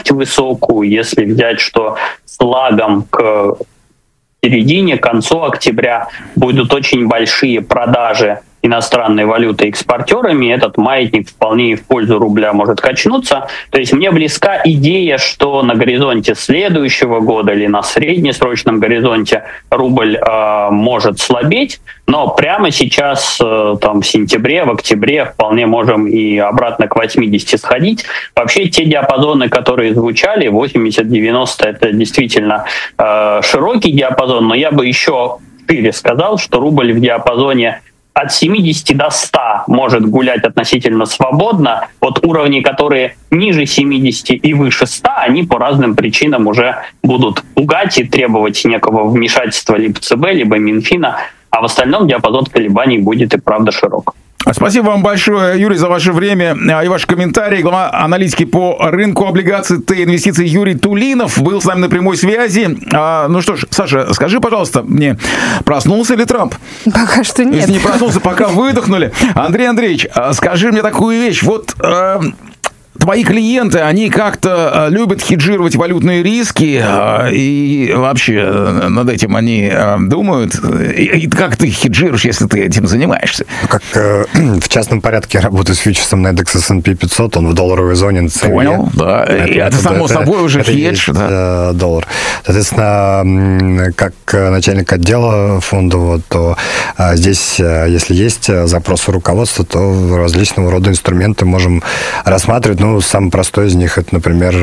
нефть высокую. Если взять, что с лагом к середине, к концу октября будут очень большие продажи иностранной валюты экспортерами, этот маятник вполне и в пользу рубля может качнуться. То есть мне близка идея, что на горизонте следующего года или на среднесрочном горизонте рубль может слабеть, но прямо сейчас, там, в сентябре, в октябре вполне можем и обратно к 80 сходить. Вообще те диапазоны, которые звучали, 80-90, это действительно широкий диапазон, но я бы еще шире сказал, что рубль в диапазоне от 70 до 100 может гулять относительно свободно. Вот уровни, которые ниже 70 и выше 100, они по разным причинам уже будут пугать и требовать некого вмешательства либо ЦБ, либо Минфина, а в остальном диапазон колебаний будет и правда широк. Спасибо вам большое, Юрий, за ваше время и ваши комментарии. Глава аналитики по рынку облигаций Т-инвестиций Юрий Тулинов был с нами на прямой связи. Ну что ж, Саша, скажи, пожалуйста, мне, проснулся ли Трамп? Пока что нет. Если не проснулся, пока выдохнули. Андрей Андреевич, скажи мне такую вещь. Вот твои клиенты, они как-то любят хеджировать валютные риски, и вообще над этим они думают. И как ты хеджируешь, если ты этим занимаешься? Как в частном порядке я работаю с фьючерсом на индекс S&P 500, он в долларовой зоне на цене. Понял, да. Это само собой уже хедж, да. Доллар. Соответственно, как начальник отдела фондового, то здесь, если есть запрос у руководства, то различного рода инструменты можем рассматривать. Ну, самый простой из них, это, например,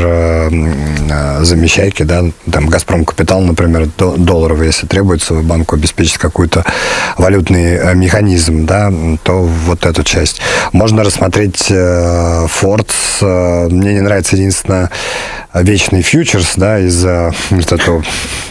замещайки, да, там, Газпром Капитал, например, долларовый, если требуется банку обеспечить какой-то валютный механизм, да, то вот эту часть. Можно рассмотреть Фордс. Мне не нравится единственное вечный фьючерс, да, из-за вот этого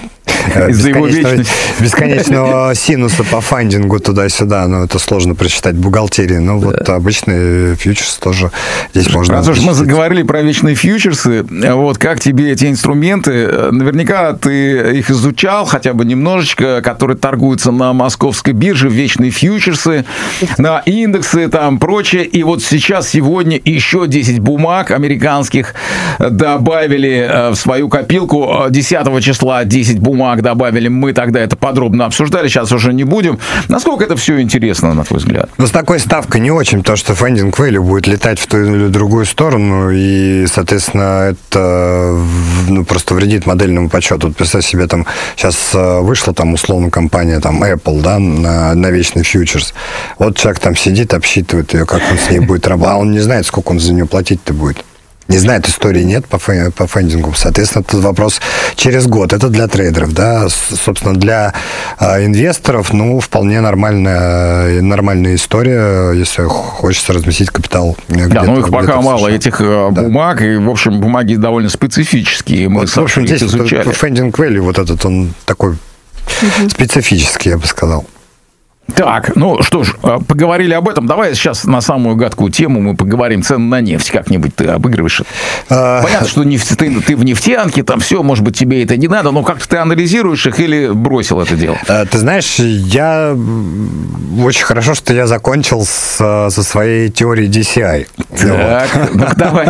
бесконечного синуса по фандингу туда-сюда, но это сложно прочитать в бухгалтерии. Но вот обычный фьючерс тоже здесь можно... Раз уж мы заговорили про вечные фьючерсы, вот как тебе эти инструменты? Наверняка ты их изучал хотя бы немножечко, которые торгуются на московской бирже, вечные фьючерсы, на индексы, там прочее. И вот сейчас, сегодня еще 10 бумаг американских добавили в свою копилку. 10 числа 10 бумаг добавили, мы тогда это подробно обсуждали, сейчас уже не будем. Насколько это все интересно, на твой взгляд? Ну, с такой ставкой не очень, потому что фандинг value будет летать в ту или другую сторону, и, соответственно, это просто вредит модельному подсчету. Вот представь себе, там сейчас вышла там условно компания там Apple, да, на вечный фьючерс. Вот человек там сидит, обсчитывает ее, как он с ней будет работать, а он не знает, сколько он за нее платить-то будет. Не знает, истории нет по фандингу. Соответственно, этот вопрос через год. Это для трейдеров, да. Собственно, для инвесторов, ну, вполне нормальная история, если хочется разместить капитал. Да, ну их пока мало, этих бумаг, и, в общем, бумаги довольно специфические. Мы, вот, в общем, здесь фандинг value, вот этот, он такой специфический, я бы сказал. Так, ну что ж, поговорили об этом. Давай сейчас на самую гадкую тему мы поговорим. Цены на нефть как-нибудь ты обыгрываешь. Понятно, что ты в нефтянке, там все, может быть, тебе это не надо, но как-то ты анализируешь их или бросил это дело? Ты знаешь, я очень хорошо, что я закончил со своей теорией DCI. Так, ну давай.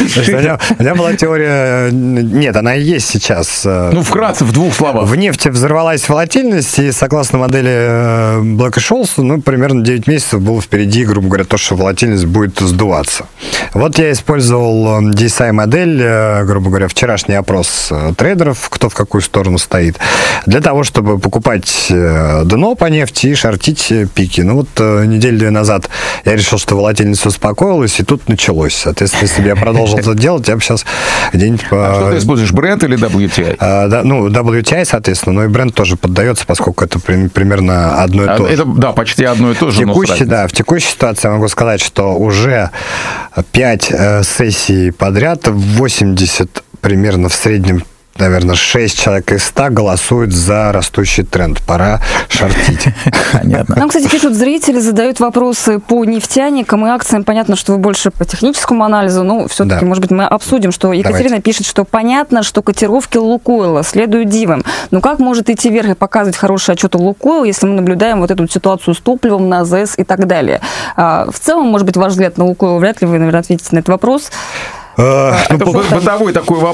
У меня была теория... Нет, она и есть сейчас. Ну, вкратце, в двух словах. В нефти взорвалась волатильность, и согласно модели Black-Scholes, ну, примерно 9 месяцев было впереди, грубо говоря, то, что волатильность будет сдуваться. Вот я использовал DCI-модель, грубо говоря, вчерашний опрос трейдеров, кто в какую сторону стоит, для того, чтобы покупать дно по нефти и шортить пики. Ну, вот недели 2 назад я решил, что волатильность успокоилась, и тут началось. Соответственно, если бы я продолжил это делать, я бы сейчас где-нибудь... что ты используешь, Brent или WTI? Ну, WTI, соответственно, но и Brent тоже поддается, поскольку это примерно одно и то же. Это, да, почти одно и то же. В текущей ситуации я могу сказать, что уже 5 сессий подряд, 80 примерно в среднем, наверное, 6 человек из 100 голосуют за растущий тренд. Пора шортить. Понятно. Нам, кстати, пишут зрители, задают вопросы по нефтяникам и акциям. Понятно, что вы больше по техническому анализу, но все-таки, да, может быть, мы обсудим, что Екатерина пишет, что понятно, что котировки Лукойла следуют дивам. Но как может идти вверх и показывать хороший отчет Лукойл, если мы наблюдаем вот эту ситуацию с топливом на АЗС и так далее? В целом, может быть, ваш взгляд на Лукойл, вряд ли вы, наверное, ответите на этот вопрос. Бытовой такой вопрос.